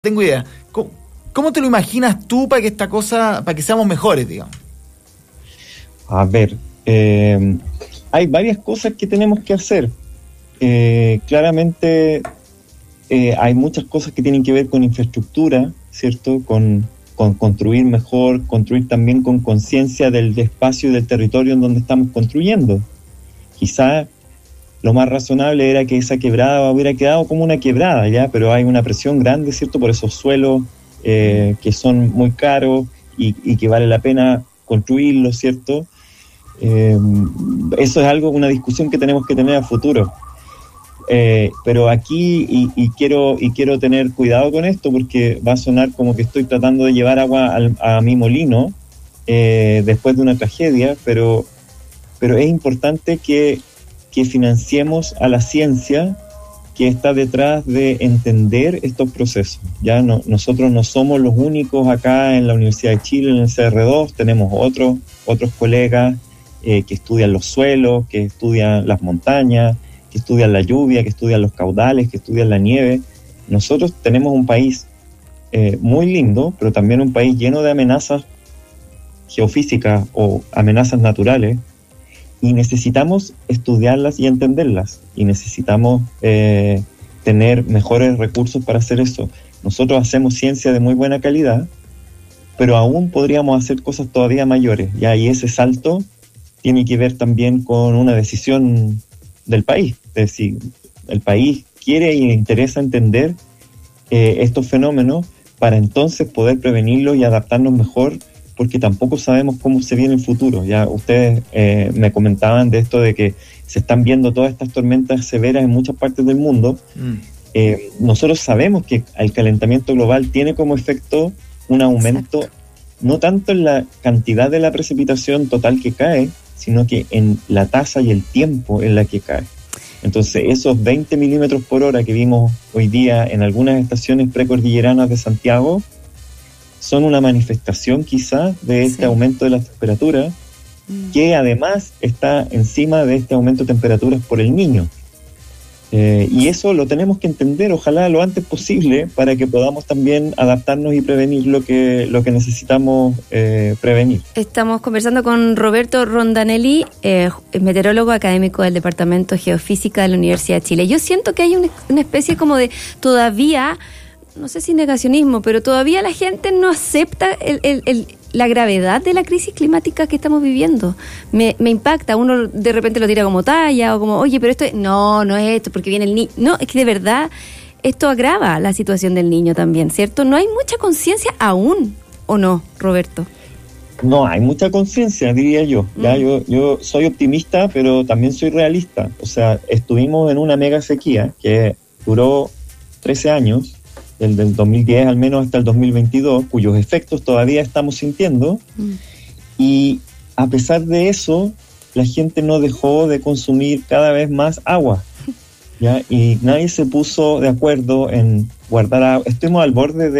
tengo idea. ¿Cómo te lo imaginas tú para que seamos mejores, digamos? A ver, hay varias cosas que tenemos que hacer. Claramente hay muchas cosas que tienen que ver con infraestructura, ¿cierto? Con construir mejor, construir también con conciencia del espacio y del territorio en donde estamos construyendo. Quizá lo más razonable era que esa quebrada hubiera quedado como una quebrada, ¿ya? Pero hay una presión grande, ¿cierto? Por esos suelos que son muy caros y que vale la pena construirlos, ¿cierto? Eso es una discusión que tenemos que tener a futuro. Pero aquí, quiero tener cuidado con esto, porque va a sonar como que estoy tratando de llevar agua a mi molino después de una tragedia, pero es importante que financiemos a la ciencia que está detrás de entender estos procesos. Ya nosotros no somos los únicos acá en la Universidad de Chile, en el CR2, tenemos otros colegas que estudian los suelos, que estudian las montañas, que estudian la lluvia, que estudian los caudales, que estudian la nieve. Nosotros tenemos un país muy lindo, pero también un país lleno de amenazas geofísicas o amenazas naturales, y necesitamos estudiarlas y entenderlas, y necesitamos tener mejores recursos para hacer eso. Nosotros hacemos ciencia de muy buena calidad, pero aún podríamos hacer cosas todavía mayores, ¿ya? Y ese salto tiene que ver también con una decisión del país. Es decir, el país quiere y le interesa entender estos fenómenos para entonces poder prevenirlos y adaptarnos mejor, porque tampoco sabemos cómo se viene el futuro. Ya ustedes me comentaban de esto de que se están viendo todas estas tormentas severas en muchas partes del mundo. Nosotros sabemos que el calentamiento global tiene como efecto un aumento, no tanto en la cantidad de la precipitación total que cae, sino que en la tasa y el tiempo en la que cae. Entonces, esos 20 milímetros por hora que vimos hoy día en algunas estaciones precordilleranas de Santiago son una manifestación quizá de este aumento de las temperaturas, que además está encima de este aumento de temperaturas por el Niño. Y eso lo tenemos que entender, ojalá lo antes posible, para que podamos también adaptarnos y prevenir lo que necesitamos prevenir. Estamos conversando con Roberto Rondanelli, meteorólogo académico del Departamento de Geofísica de la Universidad de Chile. Yo siento que hay una especie como de todavía, no sé si negacionismo, pero todavía la gente no acepta la gravedad de la crisis climática que estamos viviendo. Me impacta, uno de repente lo tira como talla o como, oye, pero esto no es esto porque viene el niño. No, es que de verdad esto agrava la situación del niño también, ¿cierto? No hay mucha conciencia aún, ¿o no, Roberto? No, hay mucha conciencia, diría yo. Ya, yo soy optimista, pero también soy realista. O sea, estuvimos en una mega sequía que duró 13 años, del 2010 al menos hasta el 2022, cuyos efectos todavía estamos sintiendo, y a pesar de eso, la gente no dejó de consumir cada vez más agua, ¿ya? Y nadie se puso de acuerdo en guardar agua. Estuvimos al borde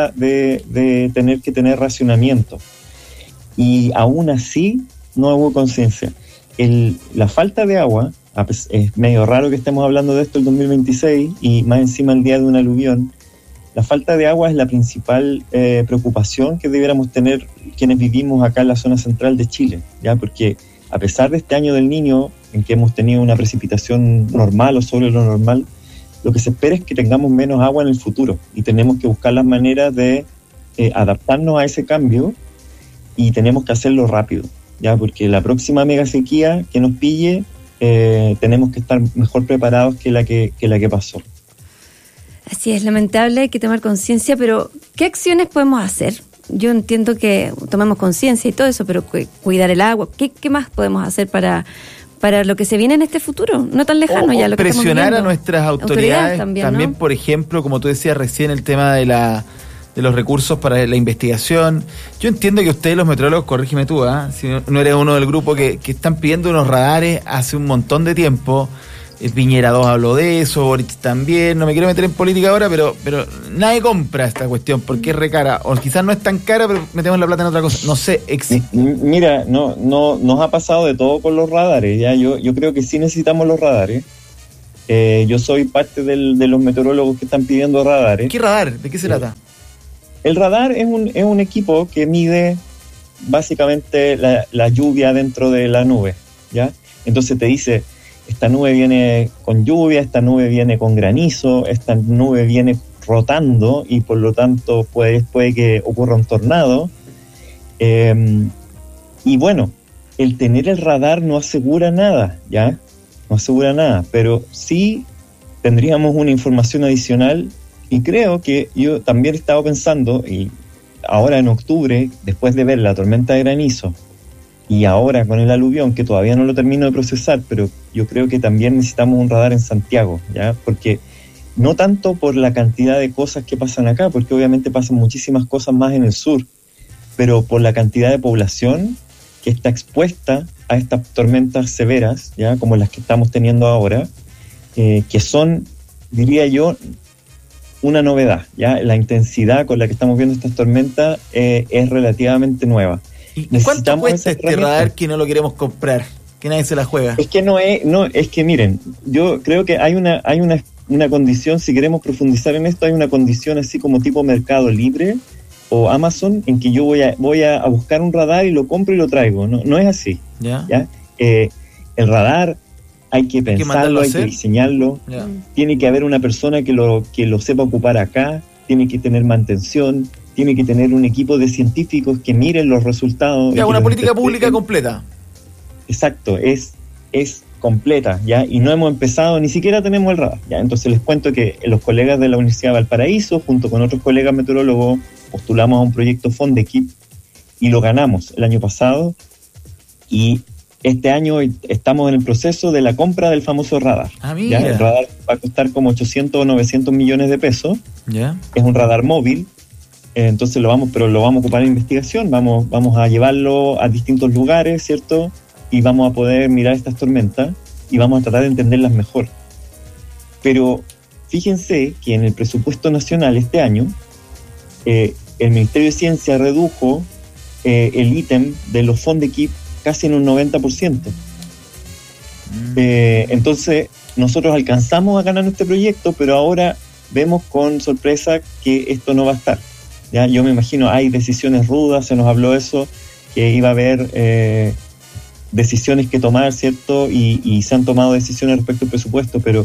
de tener que tener racionamiento, y aún así no hubo conciencia. La falta de agua, es medio raro que estemos hablando de esto el 2026, y más encima el día de un aluvión. La falta de agua es la principal preocupación que debiéramos tener quienes vivimos acá en la zona central de Chile, ¿ya? Porque a pesar de este año del Niño, en que hemos tenido una precipitación normal o sobre lo normal, lo que se espera es que tengamos menos agua en el futuro, y tenemos que buscar las maneras de adaptarnos a ese cambio, y tenemos que hacerlo rápido, ¿ya? Porque la próxima mega sequía que nos pille, tenemos que estar mejor preparados que la que pasó. Así es, lamentable, hay que tomar conciencia, pero ¿qué acciones podemos hacer? Yo entiendo que tomemos conciencia y todo eso, pero cuidar el agua, ¿qué más podemos hacer para lo que se viene en este futuro? No tan lejano ya lo que estamos viviendo. Presionar a nuestras autoridades también, ¿no? Por ejemplo, como tú decías recién, el tema de los recursos para la investigación. Yo entiendo que ustedes, los meteorólogos, corrígeme tú, si no eres uno del grupo que están pidiendo unos radares hace un montón de tiempo. Piñera 2 habló de eso, Boric también. No me quiero meter en política ahora, pero nadie compra esta cuestión porque es re cara. O quizás no es tan cara, pero metemos la plata en otra cosa. No sé, Mira, no nos ha pasado de todo con los radares. Ya yo creo que sí necesitamos los radares. Yo soy parte de los meteorólogos que están pidiendo radares. ¿Qué radar? ¿De qué se trata? El radar es un equipo que mide básicamente la lluvia dentro de la nube, ¿ya? Entonces te dice, esta nube viene con lluvia, esta nube viene con granizo, esta nube viene rotando y por lo tanto puede que ocurra un tornado. Y bueno, el tener el radar no asegura nada, ¿ya? No asegura nada, pero sí tendríamos una información adicional y creo que yo también he estado pensando, y ahora en octubre, después de ver la tormenta de granizo y ahora con el aluvión, que todavía no lo termino de procesar, pero yo creo que también necesitamos un radar en Santiago, ¿ya? Porque no tanto por la cantidad de cosas que pasan acá, porque obviamente pasan muchísimas cosas más en el sur, pero por la cantidad de población que está expuesta a estas tormentas severas, ya como las que estamos teniendo ahora, que son, diría yo, una novedad, ya la intensidad con la que estamos viendo estas tormentas es relativamente nueva. ¿Y cuánto cuesta este radar que no lo queremos comprar? Que nadie se la juega. Es que es que miren, yo creo que hay una condición, si queremos profundizar en esto, hay una condición así como tipo Mercado Libre o Amazon, en que yo voy a buscar un radar y lo compro y lo traigo. No es así. ¿Ya? El radar hay que pensarlo, hay que diseñarlo. Tiene que haber una persona que lo sepa ocupar acá, tiene que tener mantención, tiene que tener un equipo de científicos que miren los resultados. Ya, una política pública completa. Exacto, es completa, ¿ya? Y no hemos empezado, ni siquiera tenemos el radar, ¿ya? Entonces les cuento que los colegas de la Universidad de Valparaíso, junto con otros colegas meteorólogos, postulamos a un proyecto FONDECIP y lo ganamos el año pasado, y este año estamos en el proceso de la compra del famoso radar. ¿Ya? El radar va a costar como 800 o 900 millones de pesos. ¿Ya? Es un radar móvil, entonces lo vamos a ocupar en investigación, vamos a llevarlo a distintos lugares, ¿cierto? Y vamos a poder mirar estas tormentas y vamos a tratar de entenderlas mejor. Pero fíjense que en el presupuesto nacional este año, el Ministerio de Ciencia redujo el ítem de los FONDECIP casi en un 90%. Entonces, nosotros alcanzamos a ganar este proyecto, pero ahora vemos con sorpresa que esto no va a estar. ¿Ya? Yo me imagino, hay decisiones rudas, se nos habló eso, que iba a haber decisiones que tomar, ¿cierto? Y se han tomado decisiones respecto al presupuesto, pero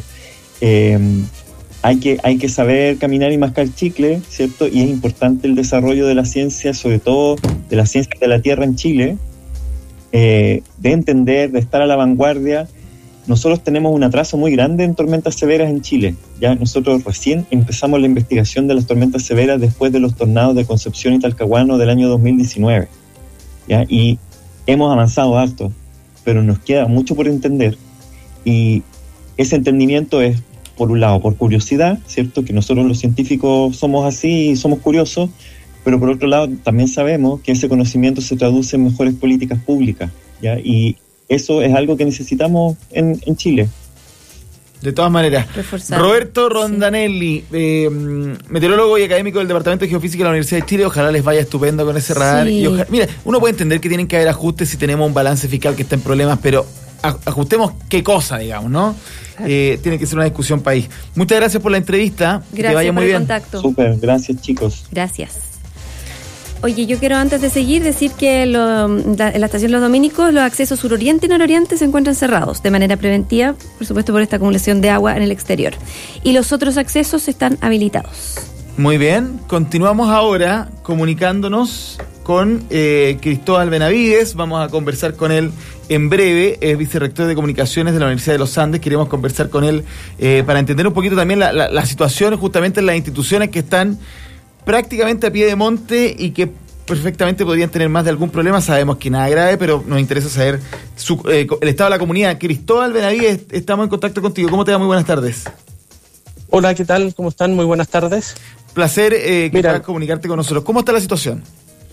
hay que saber caminar y mascar chicle, ¿cierto? Y es importante el desarrollo de la ciencia, sobre todo de la ciencia de la Tierra en Chile, de entender, de estar a la vanguardia. Nosotros tenemos un atraso muy grande en tormentas severas en Chile. Ya nosotros recién empezamos la investigación de las tormentas severas después de los tornados de Concepción y Talcahuano del año 2019. ¿Ya? Y hemos avanzado harto, pero nos queda mucho por entender. Y ese entendimiento es, por un lado, por curiosidad, ¿cierto? Que nosotros los científicos somos así y somos curiosos, pero por otro lado también sabemos que ese conocimiento se traduce en mejores políticas públicas, ¿ya? Y eso es algo que necesitamos en Chile. De todas maneras, reforzar. Roberto Rondanelli, meteorólogo y académico del Departamento de Geofísica de la Universidad de Chile, ojalá les vaya estupendo con ese radar. Sí. Y mira, uno puede entender que tienen que haber ajustes si tenemos un balance fiscal que está en problemas, pero ajustemos qué cosa, digamos, ¿no? Tiene que ser una discusión país. Muchas gracias por la entrevista. Gracias, que vaya muy bien. Contacto. Súper, gracias chicos. Gracias. Oye, yo quiero antes de seguir decir que en la estación Los Dominicos los accesos suroriente y nororiente se encuentran cerrados de manera preventiva, por supuesto por esta acumulación de agua en el exterior. Y los otros accesos están habilitados. Muy bien, continuamos ahora comunicándonos con Cristóbal Benavides. Vamos a conversar con él en breve, es vicerrector de comunicaciones de la Universidad de los Andes. Queremos conversar con él para entender un poquito también la situación justamente en las instituciones que están prácticamente a pie de monte y que perfectamente podrían tener más de algún problema. Sabemos que nada grave, pero nos interesa saber el estado de la comunidad. Cristóbal Benavides, estamos en contacto contigo. ¿Cómo te va? Muy buenas tardes. Hola, ¿qué tal? ¿Cómo están? Muy buenas tardes. Placer que puedas comunicarte con nosotros. ¿Cómo está la situación?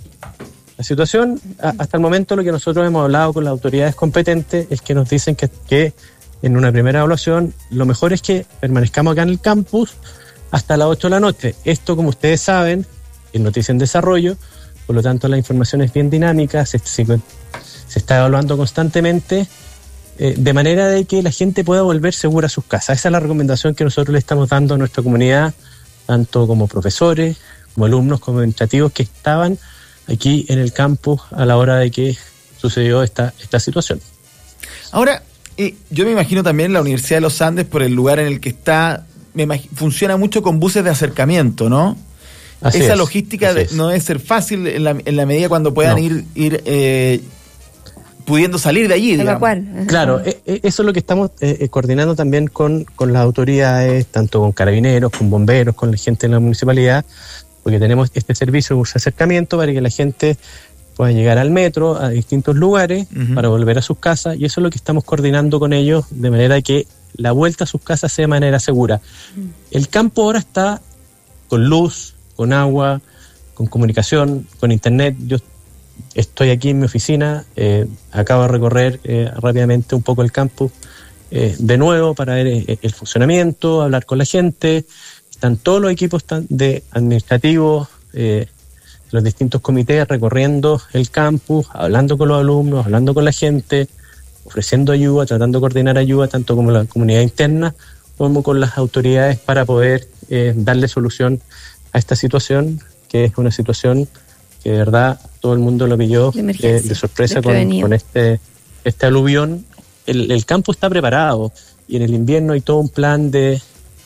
La situación, hasta el momento, lo que nosotros hemos hablado con las autoridades competentes es que nos dicen que en una primera evaluación lo mejor es que permanezcamos acá en el campus hasta las 8 de la noche. Esto, como ustedes saben, es noticia en desarrollo, por lo tanto la información es bien dinámica, se está evaluando constantemente de manera de que la gente pueda volver segura a sus casas. Esa es la recomendación que nosotros le estamos dando a nuestra comunidad, tanto como profesores, como alumnos, como administrativos que estaban aquí en el campus a la hora de que sucedió esta situación. Ahora, yo me imagino también la Universidad de los Andes, por el lugar en el que está, funciona mucho con buses de acercamiento, ¿no? Esa logística no debe ser fácil en la medida cuando puedan ir pudiendo salir de allí, evacuar. Claro, eso es lo que estamos coordinando también con las autoridades, tanto con carabineros, con bomberos, con la gente de la municipalidad, porque tenemos este servicio de bus de acercamiento para que la gente pueda llegar al metro, a distintos lugares, para volver a sus casas, y eso es lo que estamos coordinando con ellos, de manera que la vuelta a sus casas sea de manera segura. El campo ahora está con luz, con agua, con comunicación, con internet. Yo estoy aquí en mi oficina, acabo de recorrer rápidamente un poco el campus de nuevo para ver el funcionamiento, hablar con la gente. Están todos los equipos de administrativos, los distintos comités recorriendo el campus, hablando con los alumnos, hablando con la gente, ofreciendo ayuda, tratando de coordinar ayuda tanto como la comunidad interna como con las autoridades para poder darle solución a esta situación, que es una situación que de verdad todo el mundo lo pilló de sorpresa con este aluvión. El campo está preparado y en el invierno hay todo un plan de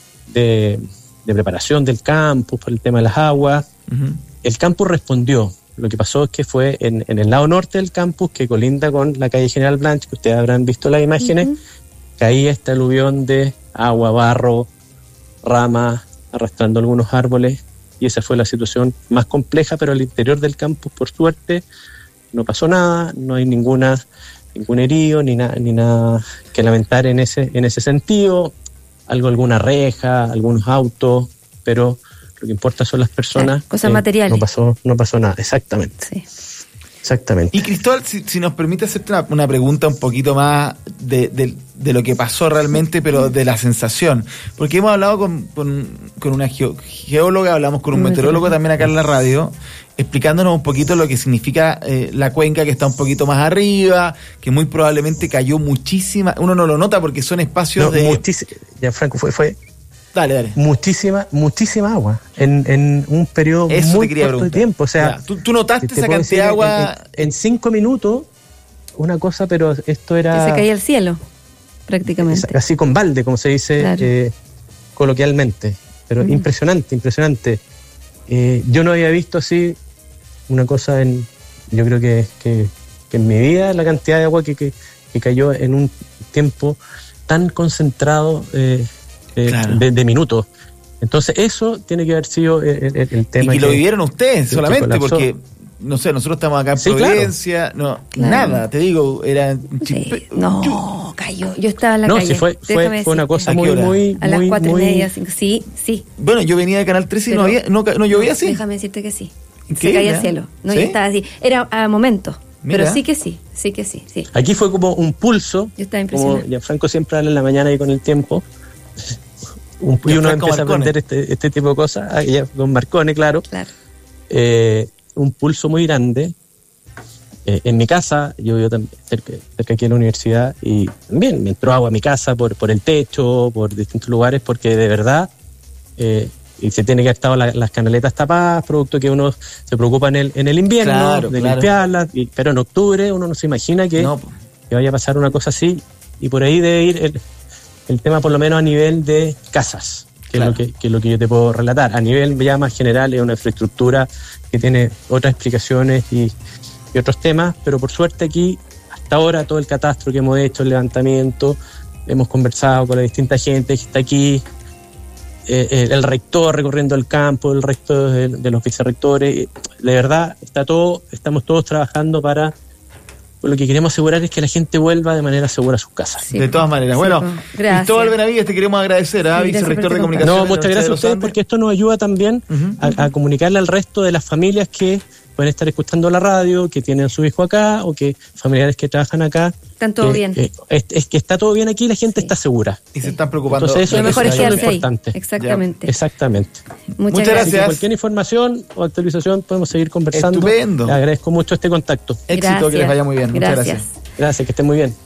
preparación del campus por el tema de las aguas. El campus respondió. Lo que pasó es que fue en el lado norte del campus, que colinda con la calle General Blanch, que ustedes habrán visto las imágenes, caía este aluvión de agua, barro, ramas, arrastrando algunos árboles, y esa fue la situación más compleja, pero al interior del campus, por suerte, no pasó nada, no hay ningún herido, ni nada que lamentar en ese sentido, alguna reja, algunos autos, pero lo que importa son las personas. Cosas materiales. No pasó nada, exactamente. Sí. Exactamente. Y Cristóbal, si nos permite hacerte una pregunta un poquito más de lo que pasó realmente, pero de la sensación. Porque hemos hablado con una geóloga, hablamos con un meteorólogo también acá en la radio, explicándonos un poquito lo que significa la cuenca, que está un poquito más arriba, que muy probablemente cayó muchísima. Uno no lo nota porque son espacios ya, Franco, fue Dale. Muchísima agua en un periodo muy corto de tiempo. O sea, ¿Tú notaste esa cantidad de agua? En 5 minutos, una cosa, pero esto era... Que se caía el cielo, prácticamente. Así con balde, como se dice coloquialmente. Pero impresionante. Yo no había visto así una cosa yo creo que en mi vida, la cantidad de agua que cayó en un tiempo tan concentrado de minutos. Entonces eso tiene que haber sido el tema. Y lo vivieron ustedes solamente, porque no sé, nosotros estamos acá en Providencia, nada, te digo, era cayó, yo estaba en la calle. Sí, fue una cosa muy a las 4:30, 5, sí. Bueno, yo venía de Canal 13 y no llovía así. Déjame decirte que sí. Increíble, se caía el cielo. No, ¿sí? Yo estaba así. Era a momentos. Mira. Pero sí que sí. Aquí fue como un pulso. Yo estaba impresionado. Como Gianfranco siempre habla en la mañana y con el tiempo. Y uno empieza a aprender este tipo de cosas. Ya con Marcone, claro. Un pulso muy grande. En mi casa, yo vivo cerca aquí en la universidad, y también me entró agua a mi casa por el techo, por distintos lugares, porque de verdad... y se tiene que haber estado las canaletas tapadas, producto que uno se preocupa en el invierno, limpiarlas, pero en octubre uno no se imagina que vaya a pasar una cosa así, y por ahí debe ir el tema, por lo menos a nivel de casas, que es lo que yo te puedo relatar. A nivel ya más general es una infraestructura que tiene otras explicaciones y otros temas, pero por suerte aquí, hasta ahora, todo el catastro que hemos hecho, el levantamiento, hemos conversado con la distinta gente que está aquí, el rector recorriendo el campo, el resto de los vicerrectores. De verdad, estamos todos trabajando para... Lo que queremos asegurar es que la gente vuelva de manera segura a sus casas. Sí, de todas maneras. Bueno, Cristóbal Benavides, te queremos agradecer, vicerrector de comunicación. No, muchas gracias a ustedes, porque esto nos ayuda también a comunicarle al resto de las familias que pueden estar escuchando la radio, que tienen a su hijo acá, o que familiares que trabajan acá. Están todo bien. Es que está todo bien aquí, la gente está segura. Y se están preocupando. Entonces eso lo mejor es lo importante. Exactamente. Exactamente. Muchas gracias. Cualquier información o actualización podemos seguir conversando. Estupendo. Le agradezco mucho este contacto. Éxito, que les vaya muy bien. Muchas gracias. Gracias, que estén muy bien.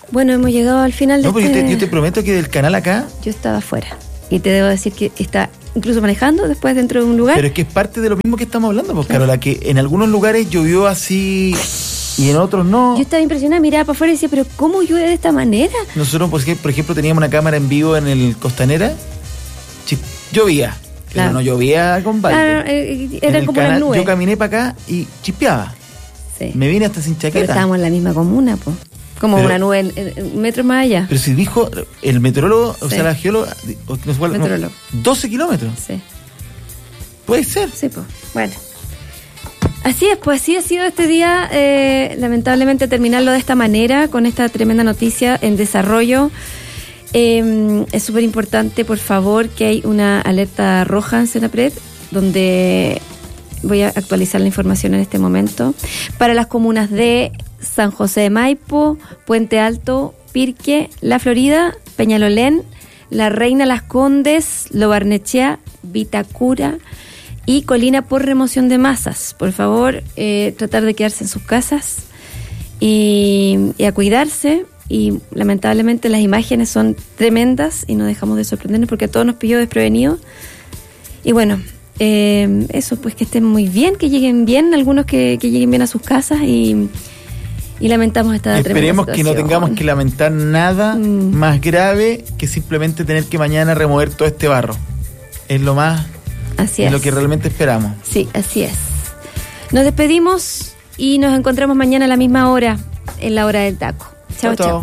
Bueno, hemos llegado al final de yo te prometo que del canal acá... Yo estaba afuera. Y te debo decir que está incluso manejando después dentro de un lugar. Pero es que es parte de lo mismo que estamos hablando, pues, Carola, que en algunos lugares llovió así y en otros no. Yo estaba impresionada, miraba para afuera y decía, ¿pero cómo llueve de esta manera? Nosotros, por ejemplo, teníamos una cámara en vivo en el Costanera. Llovía. Claro. Pero no llovía con balde. Era como una nube. Yo caminé para acá y chispeaba. Sí. Me vine hasta sin chaqueta. Pero estábamos en la misma comuna, pues. Como una nube metros más allá. Pero si dijo el meteorólogo, o sea, la geóloga, no sé cuál, meteorólogo. 12 kilómetros. Sí. Puede ser. Sí, pues. Bueno. Así es, pues así ha sido este día. Lamentablemente terminarlo de esta manera, con esta tremenda noticia en desarrollo. Es súper importante, por favor, que hay una alerta roja en Senapred, donde voy a actualizar la información en este momento, para las comunas de San José de Maipo, Puente Alto, Pirque, La Florida, Peñalolén, La Reina, Las Condes, Lo Barnechea, Vitacura y Colina por remoción de masas. Por favor, tratar de quedarse en sus casas y a cuidarse. Y lamentablemente las imágenes son tremendas y no dejamos de sorprendernos porque a todos nos pilló desprevenidos. Y bueno, eso, pues que estén muy bien, que lleguen bien, algunos que lleguen bien a sus casas y lamentamos esta tremenda Esperemos situación. que no tengamos que lamentar nada más grave que simplemente tener que mañana remover todo este barro. Es lo más, así es lo que realmente esperamos. Sí, así es. Nos despedimos y nos encontramos mañana a la misma hora, en la hora del taco. Chao, chao.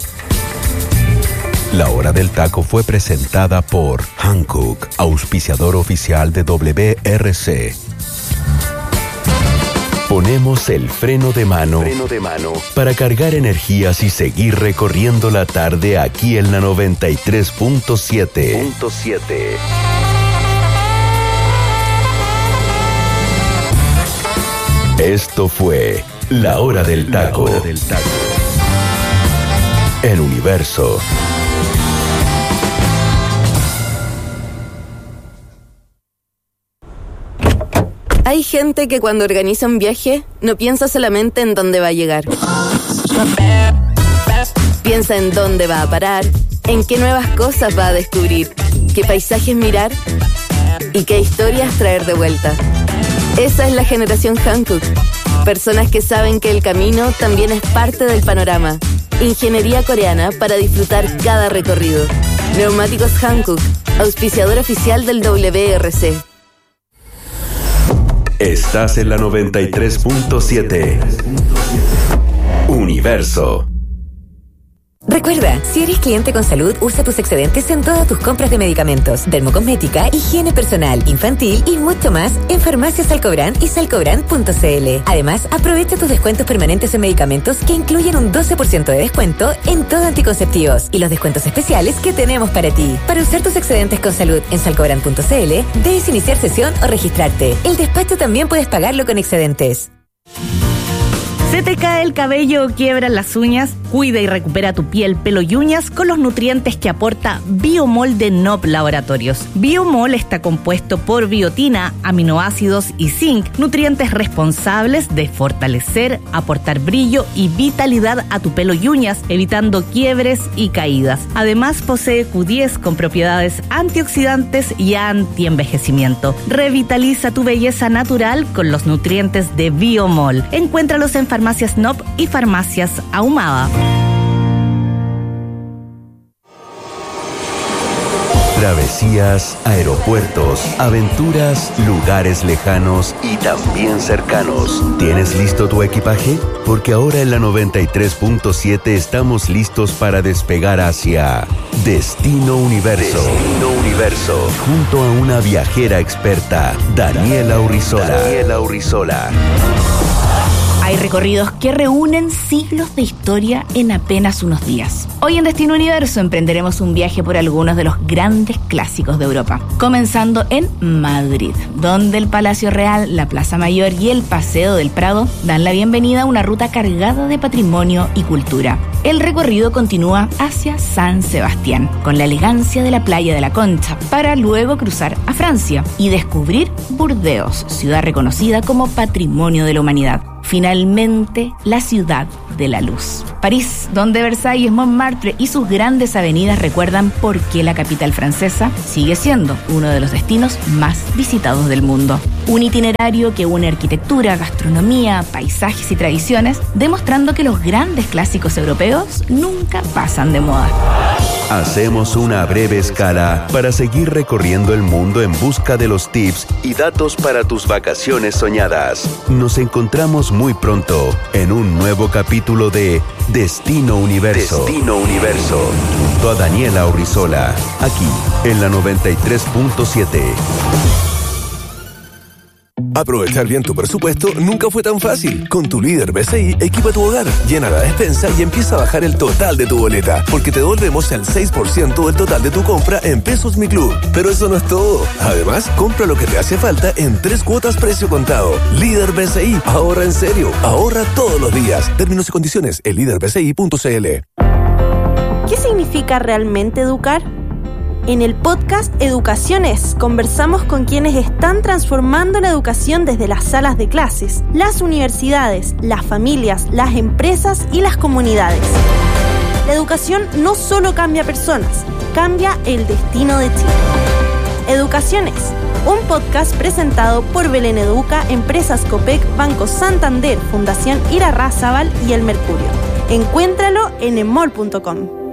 La Hora del Taco fue presentada por Hankook, auspiciador oficial de WRC. Ponemos el freno de mano para cargar energías y seguir recorriendo la tarde aquí en la 93.7. Esto fue La Hora del Taco. En Universo. Hay gente que cuando organiza un viaje no piensa solamente en dónde va a llegar. Piensa en dónde va a parar, en qué nuevas cosas va a descubrir, qué paisajes mirar y qué historias traer de vuelta. Esa es la generación Hankook. Personas que saben que el camino también es parte del panorama. Ingeniería coreana para disfrutar cada recorrido. Neumáticos Hankook, auspiciador oficial del WRC. Estás en la 93.7. Universo. Recuerda, si eres cliente con salud, usa tus excedentes en todas tus compras de medicamentos, dermocosmética, higiene personal, infantil y mucho más en Farmacias Salcobrand y salcobrand.cl. Además, aprovecha tus descuentos permanentes en medicamentos que incluyen un 12% de descuento en todo anticonceptivos y los descuentos especiales que tenemos para ti. Para usar tus excedentes con salud en salcobrand.cl, debes iniciar sesión o registrarte. El despacho también puedes pagarlo con excedentes. ¿Se te cae el cabello o quiebran las uñas? Cuida y recupera tu piel, pelo y uñas con los nutrientes que aporta Biomol de Nob Laboratorios. Biomol está compuesto por biotina, aminoácidos y zinc, nutrientes responsables de fortalecer, aportar brillo y vitalidad a tu pelo y uñas, evitando quiebres y caídas. Además, posee Q10 con propiedades antioxidantes y antienvejecimiento. Revitaliza tu belleza natural con los nutrientes de Biomol. Encuéntralos en Farmacias Nob y Farmacias Ahumada. Travesías, aeropuertos, aventuras, lugares lejanos y también cercanos. ¿Tienes listo tu equipaje? Porque ahora en la 93.7 estamos listos para despegar hacia Destino Universo. Junto a una viajera experta, Daniela Urrizola. Hay recorridos que reúnen siglos de historia en apenas unos días. Hoy en Destino Universo emprenderemos un viaje por algunos de los grandes clásicos de Europa, comenzando en Madrid, donde el Palacio Real, la Plaza Mayor y el Paseo del Prado dan la bienvenida a una ruta cargada de patrimonio y cultura. El recorrido continúa hacia San Sebastián, con la elegancia de la playa de la Concha, para luego cruzar a Francia y descubrir Burdeos, ciudad reconocida como Patrimonio de la Humanidad. finalmente la ciudad de la luz. París, donde Versalles, Montmartre y sus grandes avenidas recuerdan por qué la capital francesa sigue siendo uno de los destinos más visitados del mundo. Un itinerario que une arquitectura, gastronomía, paisajes y tradiciones, demostrando que los grandes clásicos europeos nunca pasan de moda. Hacemos una breve escala para seguir recorriendo el mundo en busca de los tips y datos para tus vacaciones soñadas. Nos encontramos muy pronto en un nuevo capítulo de Destino Universo. Destino Universo. Junto a Daniela Urrizola, aquí en la 93.7. Aprovechar bien tu presupuesto nunca fue tan fácil. Con tu Líder BCI, equipa tu hogar, llena la despensa y empieza a bajar el total de tu boleta, porque te devolvemos el 6% del total de tu compra en Pesos Mi Club. Pero eso no es todo. Además, compra lo que te hace falta en 3 cuotas precio contado. Líder BCI, ahorra en serio, ahorra todos los días. Términos y condiciones en liderbci.cl. ¿Qué significa realmente educar? En el podcast Educaciones conversamos con quienes están transformando la educación desde las salas de clases, las universidades, las familias, las empresas y las comunidades. La educación no solo cambia personas, cambia el destino de Chile. Educaciones, un podcast presentado por Belén Educa, Empresas Copec, Banco Santander, Fundación Irarrázaval y El Mercurio. Encuéntralo en emol.com.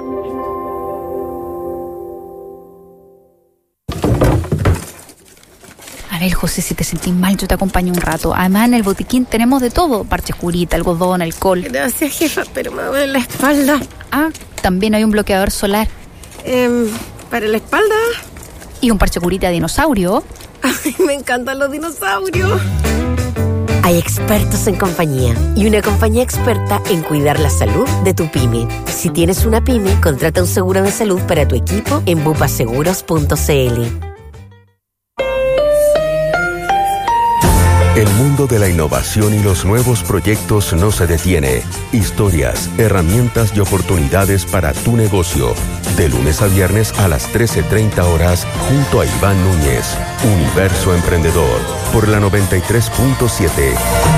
A ver, José, si te sentís mal, yo te acompaño un rato. Además, en el botiquín tenemos de todo. Parches curita, algodón, alcohol. Gracias, jefa, pero me duele la espalda. Ah, también hay un bloqueador solar. ¿Para la espalda? Y un parche curita de dinosaurio. Ay, me encantan los dinosaurios. Hay expertos en compañía y una compañía experta en cuidar la salud de tu pyme. Si tienes una pyme, contrata un seguro de salud para tu equipo en bupaseguros.cl. El mundo de la innovación y los nuevos proyectos no se detiene. Historias, herramientas y oportunidades para tu negocio. De lunes a viernes a las 13:30 horas junto a Iván Núñez. Universo Emprendedor por la 93.7.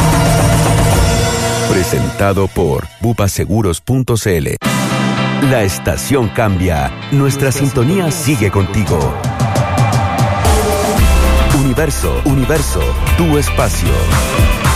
Presentado por bupaseguros.cl. La estación cambia. Nuestra sintonía sigue contigo. Universo, tu espacio.